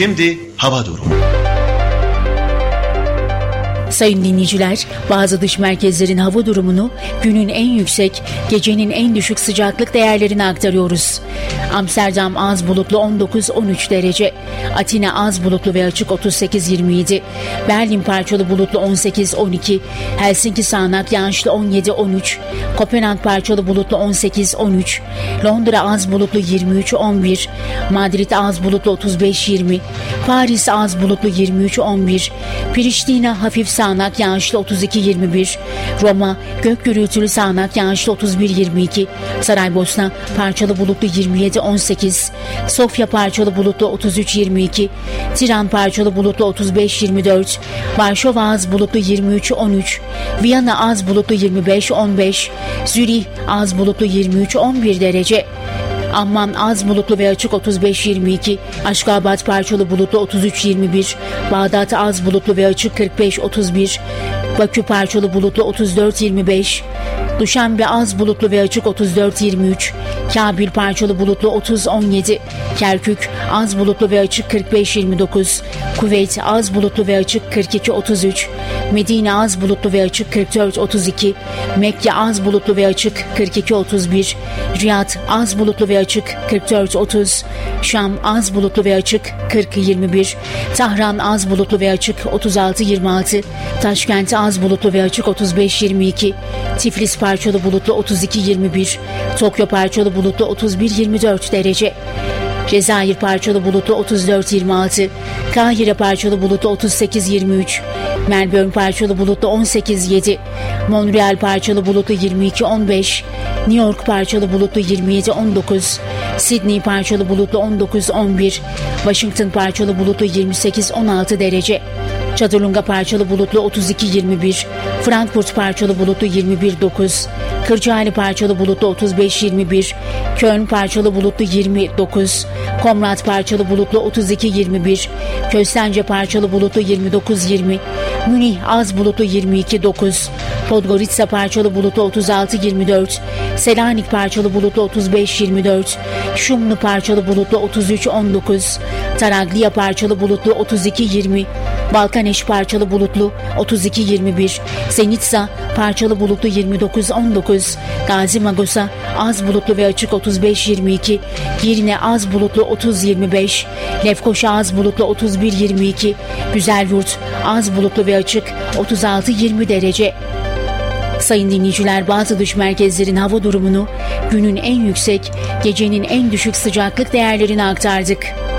Şimdi hava durumu. Sayın dinleyiciler, bazı dış merkezlerin hava durumunu, günün en yüksek, gecenin en düşük sıcaklık değerlerini aktarıyoruz. Amsterdam az bulutlu 19-13 derece, Atina az bulutlu ve açık 38-27, Berlin parçalı bulutlu 18-12, Helsinki sağanak yağışlı 17-13, Kopenhag parçalı bulutlu 18-13, Londra az bulutlu 23-11, Madrid az bulutlu 35-20, Paris az bulutlu 23-11, Priştina hafif sağanak yağışlı 32-21, Roma gök gürültülü sağanak yağışlı 31-22, Saraybosna parçalı bulutlu 27-18, Sofya parçalı bulutlu 33-22, Tiran parçalı bulutlu 35-24, Varşova az bulutlu 23-13, Viyana az bulutlu 25-15, Zürih az bulutlu 23-11 derece, Amman az bulutlu ve açık 35-22, Aşgabat parçalı bulutlu 33-21, Bağdat az bulutlu ve açık 45-31, Bakü parçalı bulutlu 34-25, Duşanbe az bulutlu ve açık 34-23, Kabil parçalı bulutlu 30-17, Kerkük az bulutlu ve açık 45-29, Kuveyt az bulutlu ve açık 42-33, Medine az bulutlu ve açık 44-32, Mekke az bulutlu ve açık 42-31, Riyad az bulutlu ve açık 44-30, Şam az bulutlu ve açık 40-21, Tahran az bulutlu ve açık 36-26, Taşkent az bulutlu ve açık 35-22, Tiflis parçalı bulutlu 32-21, Tokyo parçalı bulutlu 31-24 derece, Cezayir parçalı bulutlu 34-26, Kahire parçalı bulutlu 38-23, Melbourne parçalı bulutlu 18-7, Montreal parçalı bulutlu 22-15, New York parçalı bulutlu 27-19, Sydney parçalı bulutlu 19-11, Washington parçalı bulutlu 28-16 derece, Çadırlunga parçalı bulutlu 32-21, Frankfurt parçalı bulutlu 21-9, Kırcaali parçalı bulutlu 35-21, Köln parçalı bulutlu 29, Komrat parçalı bulutlu 32-21, Köstence parçalı bulutlu 29-20, Münih az bulutlu 22-9, Podgorica parçalı bulutlu 36-24, Selanik parçalı bulutlu 35-24, Şumlu parçalı bulutlu 33-19, Taraglia parçalı bulutlu 32-20, Balkaneş parçalı bulutlu 32-21, Zenitsa parçalı bulutlu 29-19, Gazi Magosa az bulutlu ve açık 35-22, Girne az bulutlu 30-25, Lefkoşa az bulutlu 31-22, Güzelyurt az bulutlu ve açık 36-20 derece. Sayın dinleyiciler, bazı dış merkezlerin hava durumunu, günün en yüksek, gecenin en düşük sıcaklık değerlerini aktardık.